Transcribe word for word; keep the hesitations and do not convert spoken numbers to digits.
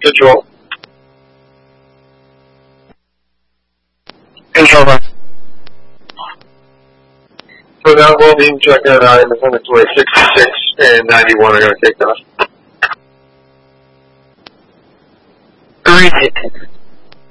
Control. Control one. So now we'll need to check that out in the inventory. sixty-six and ninety-one are going to take off. Great.